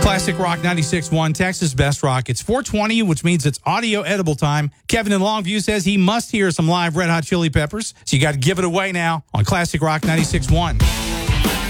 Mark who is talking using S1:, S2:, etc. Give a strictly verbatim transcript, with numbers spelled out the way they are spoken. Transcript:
S1: Classic Rock ninety-six point one, Texas Best Rock. It's four twenty, which means it's audio edible time. Kevin in Longview says he must hear some live Red Hot Chili Peppers, so you got to give it away now on Classic Rock ninety-six point one.